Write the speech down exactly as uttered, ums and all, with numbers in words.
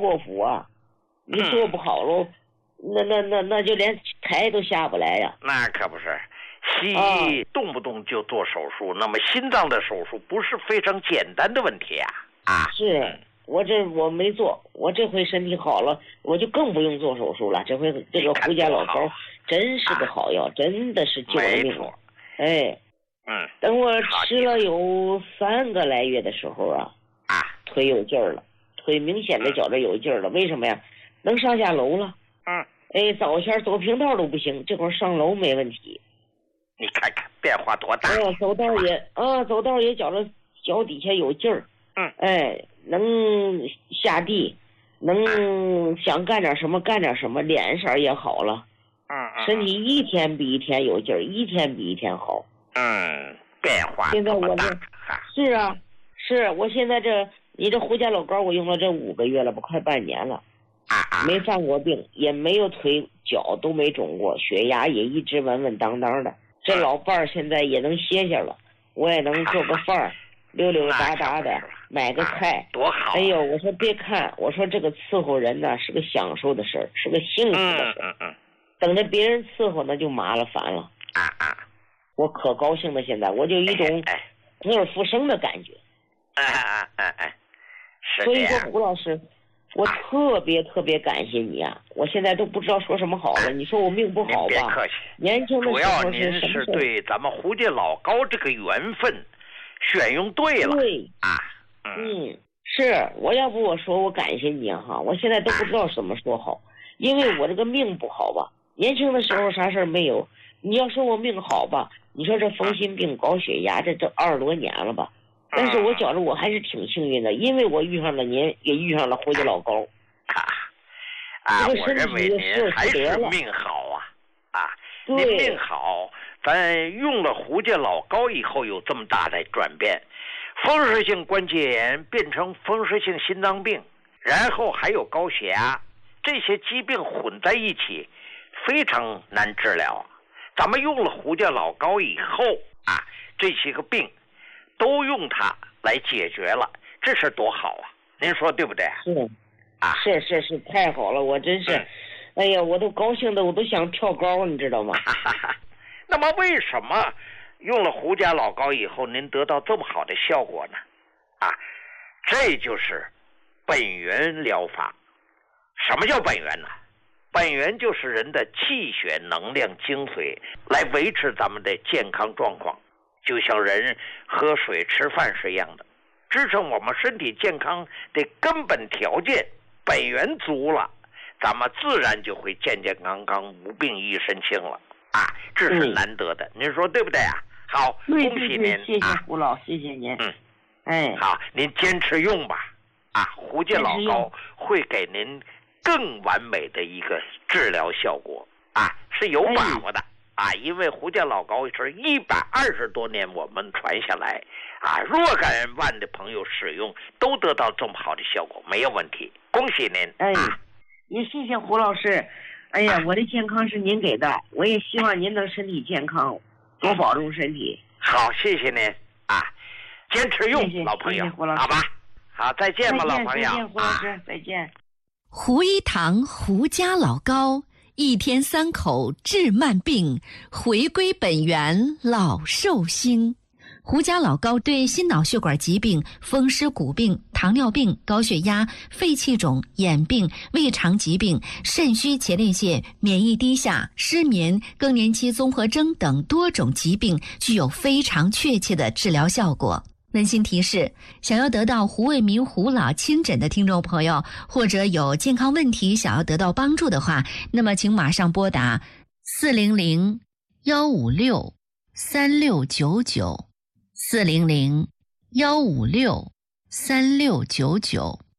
波幅啊，你做不好喽，那那那那就连台都下不来呀。 那可不是，西医动不动就做手术，啊、那么心脏的手术不是非常简单的问题啊！啊， 是我这我没做，我这回身体好了，我就更不用做手术了。这回这个胡家老膏真是个好药，啊、真的是救了命了。哎， 嗯， 等我吃了有三个来月的时候啊， 啊， 腿有劲儿了，腿明显的觉着有劲儿了。嗯、为什么呀？能上下楼了。 嗯， 哎，早前走平道都不行，这会儿上楼没问题。 你看看变化多大！ 哎呀，走道也啊，走道也觉着脚底下有劲儿。 嗯， 哎，能下地，能想干点什么干点什么，脸色也好了。 嗯嗯， 身体一天比一天有劲儿，一天比一天好。 嗯，变化现在我这是啊，是我现在这你这胡家老膏我用了这五个月了吧，快半年了， 啊， 没犯过病，也没有腿脚都没肿过，血压也一直稳稳当当的。这老伴儿现在也能歇歇了，我也能做个饭儿，溜溜达达的，买个菜， 多好！ 哎呦，我说别看，我说这个伺候人呢是个享受的事儿，是个幸福的事儿。 嗯嗯嗯。 等着别人伺候那就麻了烦了。 啊啊！ 我可高兴了，现在我就一种死而复生的感觉。 哎哎哎哎，是所以说胡老师，我特别特别感谢你啊！我现在都不知道说什么好了。你说我命不好吧？ 别客气， 年轻的时候主要您是对咱们胡家老膏这个缘分选用对了。 对啊， 嗯，嗯是我要不我说我感谢你哈，我现在都不知道怎么说好，因为我这个命不好吧。年轻的时候啥事儿没有，你要说我命好吧，你说这风心病高血压这这二十多年了吧，但是我觉着我还是挺幸运的，因为我遇上了您，也遇上了胡家老膏。 啊啊，我认为您还是命好啊啊，您命好，咱用了胡家老膏以后有这么大的转变，风湿性关节炎变成风湿性心脏病，然后还有高血压，这些疾病混在一起。非常难治疗，咱们用了胡家老膏以后啊，这些个病都用它来解决了，这是多好啊！您说对不对？ 是啊， 是是是，太好了，我真是，嗯、哎呀，我都高兴的，我都想跳高，你知道吗？ 那么为什么用了胡家老膏以后，您得到这么好的效果呢？啊，这就是本源疗法。什么叫本源呢？本源就是人的气血能量精髓，来维持咱们的健康状况，就像人喝水吃饭是一样的，支撑我们身体健康的根本条件本源足了，咱们自然就会健健康康无病一身轻了啊，这是难得的、嗯、您说对不对啊？好，恭喜您， 谢谢胡老、啊、谢谢您。 嗯， 哎， 好，您坚持用吧啊，胡家老膏会给您更完美的一个治疗效果啊，是有把握的、哎、啊，因为胡家老膏是一百二十多年我们传下来啊，若干万的朋友使用都得到这么好的效果，没有问题，恭喜您！ 哎，啊、也谢谢胡老师。哎呀、啊，我的健康是您给的，我也希望您能身体健康，多保重身体。 好，谢谢您啊，坚持用， 谢谢老朋友， 谢谢胡老师， 好吧，好，再见吧，老朋友。 再见，胡老师，啊、再见。 胡一堂胡家老膏，一天三口治慢病，回归本源老寿星。胡家老膏对心脑血管疾病、风湿骨病、糖尿病、高血压、肺气肿、眼病、胃肠疾病、肾虚前列腺、免疫低下、失眠、更年期综合征等多种疾病具有非常确切的治疗效果。温馨提示，想要得到胡卫民胡老亲诊的听众朋友，或者有健康问题想要得到帮助的话，那么请马上拨打四零零幺五六三六九九四零零幺五六三六九九。